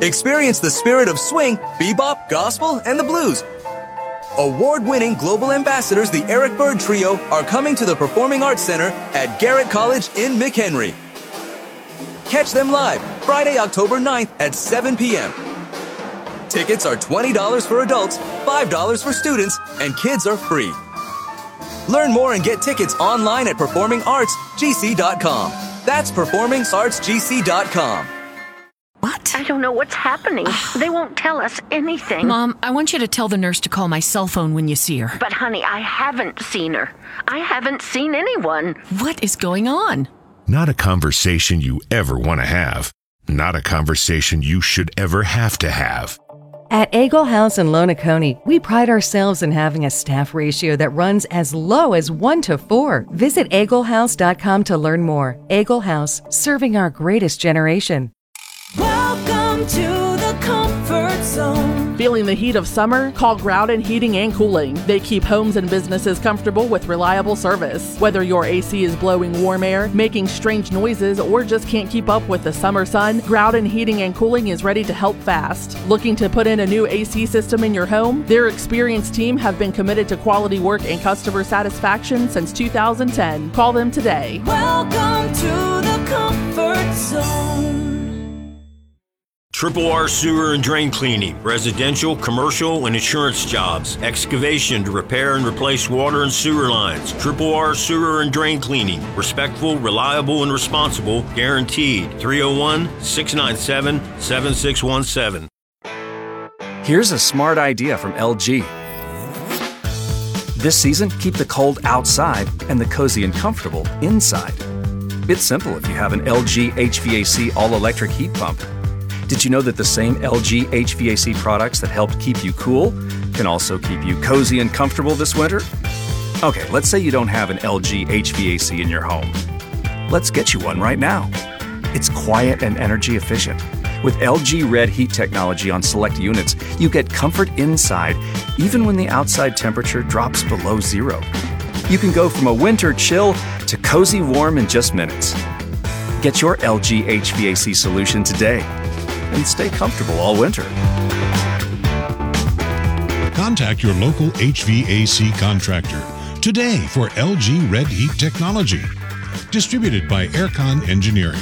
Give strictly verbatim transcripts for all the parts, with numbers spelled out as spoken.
Experience the spirit of swing, bebop, gospel, and the blues. Award-winning global ambassadors, the Eric Bird Trio, are coming to the Performing Arts Center at Garrett College in McHenry. Catch them live Friday, October ninth at seven p.m. Tickets are twenty dollars for adults, five dollars for students, and kids are free. Learn more and get tickets online at performing arts g c dot com. That's performing arts g c dot com. What? I don't know what's happening. They won't tell us anything. Mom, I want you to tell the nurse to call my cell phone when you see her. But honey, I haven't seen her. I haven't seen anyone. What is going on? Not a conversation you ever want to have. Not a conversation you should ever have to have. At Eagle House in Lonacone, we pride ourselves in having a staff ratio that runs as low as one to four. Visit eagle house dot com to learn more. Eagle House, serving our greatest generation. Welcome to the comfort zone. Feeling the heat of summer? Call Groudon Heating and Cooling. They keep homes and businesses comfortable with reliable service. Whether your A C is blowing warm air, making strange noises, or just can't keep up with the summer sun, Groudon Heating and Cooling is ready to help fast. Looking to put in a new A C system in your home? Their experienced team have been committed to quality work and customer satisfaction since two thousand ten. Call them today. Welcome to the comfort zone. Triple R Sewer and Drain Cleaning, residential, commercial, and insurance jobs, excavation to repair and replace water and sewer lines. Triple R Sewer and Drain Cleaning, respectful, reliable, and responsible, guaranteed. three oh one, six nine seven, seven six one seven. Here's a smart idea from L G. This season, keep the cold outside and the cozy and comfortable inside. It's simple if you have an L G H V A C all-electric heat pump. Did you know that the same L G H V A C products that helped keep you cool can also keep you cozy and comfortable this winter? Okay, let's say you don't have an L G H V A C in your home. Let's get you one right now. It's quiet and energy efficient. With L G Red Heat technology on select units, you get comfort inside, even when the outside temperature drops below zero. You can go from a winter chill to cozy warm in just minutes. Get your L G H V A C solution today and stay comfortable all winter. Contact your local H V A C contractor today for L G Red Heat technology. Distributed by Aircon Engineering.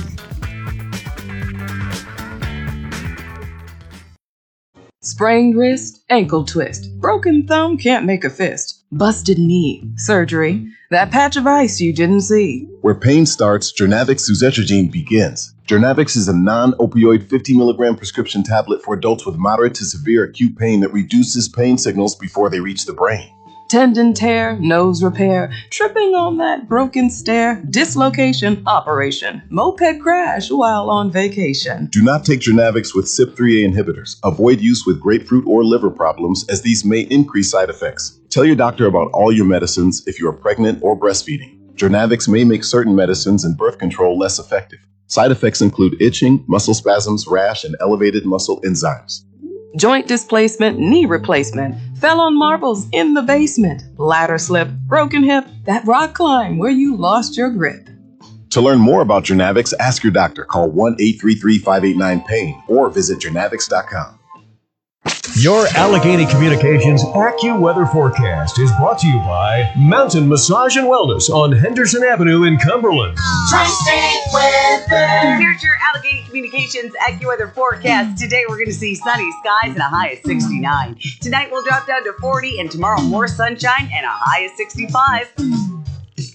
Sprained wrist, ankle twist, broken thumb, can't make a fist, busted knee, surgery, that patch of ice you didn't see. Where pain starts, Jernavix suzetrigine begins. Jernavix is a non-opioid fifty milligram prescription tablet for adults with moderate to severe acute pain that reduces pain signals before they reach the brain. Tendon tear, nose repair, tripping on that broken stair, dislocation, operation, moped crash while on vacation. Do not take Jernavix with C Y P three A inhibitors. Avoid use with grapefruit or liver problems, as these may increase side effects. Tell your doctor about all your medicines if you are pregnant or breastfeeding. Jernavix may make certain medicines and birth control less effective. Side effects include itching, muscle spasms, rash, and elevated muscle enzymes. Joint displacement, knee replacement, fell on marbles in the basement, ladder slip, broken hip, that rock climb where you lost your grip. To learn more about Jernavix, ask your doctor. Call one eight three three, five eight nine, pain or visit jernavix dot com. Your Allegheny Communications AccuWeather forecast is brought to you by Mountain Massage and Wellness on Henderson Avenue in Cumberland. Tri-State Weather. Here's your Allegheny Communications AccuWeather forecast. Today we're going to see sunny skies and a high of sixty-nine. Tonight we'll drop down to forty, and tomorrow more sunshine and a high of sixty-five.